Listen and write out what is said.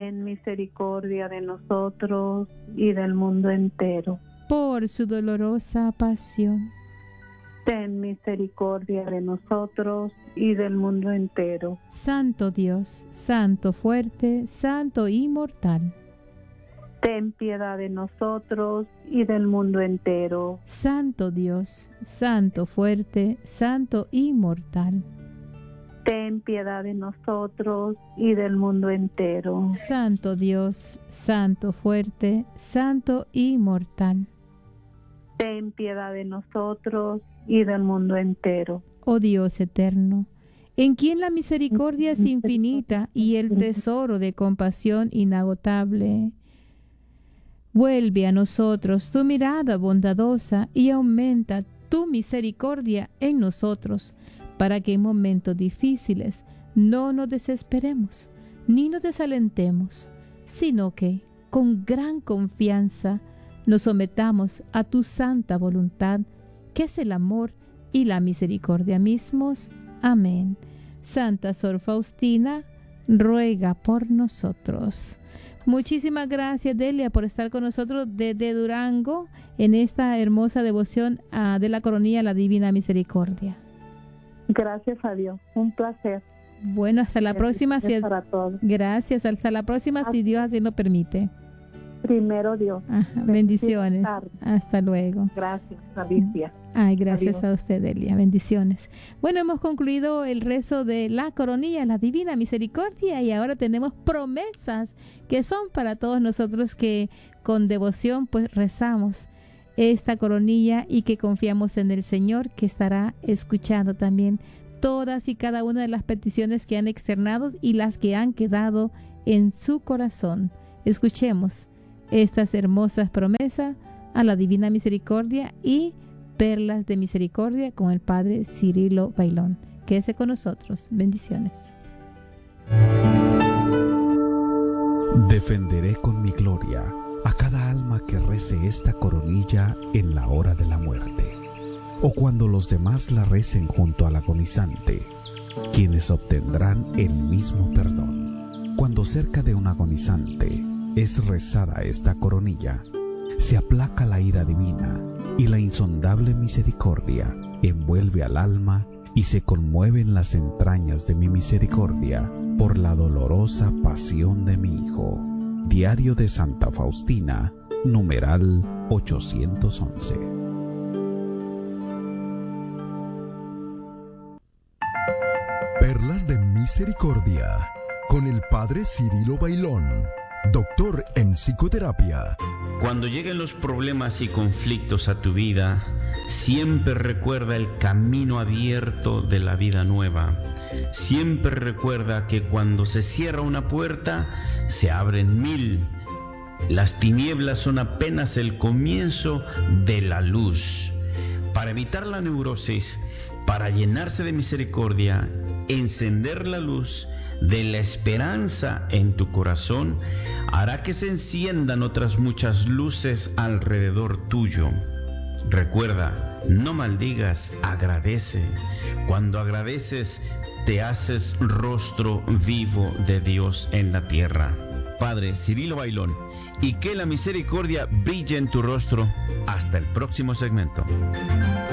ten misericordia de nosotros y del mundo entero. Por su dolorosa pasión, Ten misericordia de nosotros y del mundo entero. Santo Dios, Santo fuerte, Santo inmortal. Ten piedad de nosotros y del mundo entero. Santo Dios, Santo fuerte, Santo inmortal. Ten piedad de nosotros y del mundo entero. Santo Dios, Santo fuerte, Santo inmortal. Ten piedad de nosotros y del mundo entero. Oh Dios eterno, en quien la misericordia es infinita y el tesoro de compasión inagotable, vuelve a nosotros tu mirada bondadosa y aumenta tu misericordia en nosotros, para que en momentos difíciles no nos desesperemos ni nos desalentemos, sino que con gran confianza nos sometamos a tu santa voluntad, que es el amor y la misericordia mismos. Amén. Santa Sor Faustina, ruega por nosotros. Muchísimas gracias, Delia, por estar con nosotros desde Durango en esta hermosa devoción de la Coronilla a la Divina Misericordia. Gracias a Dios, un placer. Bueno, hasta la próxima. Para todos. Gracias, hasta la próxima, si Dios así lo permite. Primero Dios. Ajá, bendiciones. Hasta luego. Gracias, Alicia. Ay, gracias Adiós. a usted, Delia. Bendiciones. Bueno, hemos concluido el rezo de la Coronilla, la Divina Misericordia, y ahora tenemos promesas que son para todos nosotros que con devoción pues rezamos esta coronilla y que confiamos en el Señor, que estará escuchando también todas y cada una de las peticiones que han externado y las que han quedado en su corazón. Escuchemos estas hermosas promesas a la Divina Misericordia y perlas de misericordia con el Padre Cirilo Bailón. Quédese con nosotros. Bendiciones. Defenderé con mi gloria a cada alma que rece esta coronilla en la hora de la muerte, o cuando los demás la recen junto al agonizante, quienes obtendrán el mismo perdón. Cuando cerca de un agonizante es rezada esta coronilla, se aplaca la ira divina y la insondable misericordia envuelve al alma y se conmueven las entrañas de mi misericordia por la dolorosa pasión de mi Hijo. Diario de Santa Faustina, numeral 811. Perlas de Misericordia con el Padre Cirilo Bailón, doctor en psicoterapia. Cuando lleguen los problemas y conflictos a tu vida, siempre recuerda el camino abierto de la vida nueva. Siempre recuerda que cuando se cierra una puerta, se abren 1000. Las tinieblas son apenas el comienzo de la luz. Para evitar la neurosis, para llenarse de misericordia, encender la luz de la esperanza en tu corazón, hará que se enciendan otras muchas luces alrededor tuyo. Recuerda, no maldigas, agradece. Cuando agradeces, te haces rostro vivo de Dios en la tierra. Padre Cirilo Bailón, y que la misericordia brille en tu rostro. Hasta el próximo segmento.